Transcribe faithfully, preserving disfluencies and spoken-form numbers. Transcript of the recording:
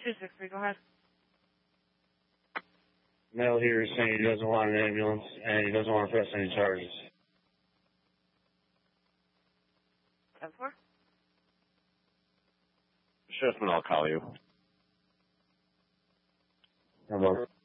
two six three, go ahead. Male here is saying he doesn't want an ambulance and he doesn't want to press any charges. ten four? Sheriffman, I'll call you. How about